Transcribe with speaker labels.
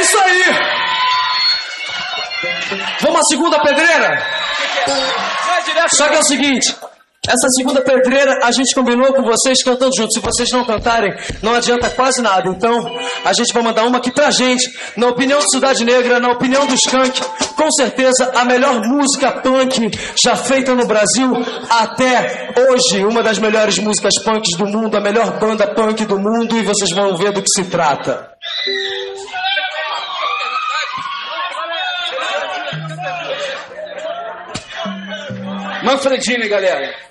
Speaker 1: isso aí! Vamos à segunda pedreira? Só que é o seguinte, essa segunda pedreira a gente combinou com vocês cantando juntos. Se vocês não cantarem, não adianta quase nada. Então, a gente vai mandar uma aqui pra gente. Na opinião do Cidade Negra, na opinião do Skank, com certeza a melhor música punk já feita no Brasil até hoje. Uma das melhores músicas punks do mundo, a melhor banda punk do mundo. E vocês vão ver do que se trata. Manfredini, galera.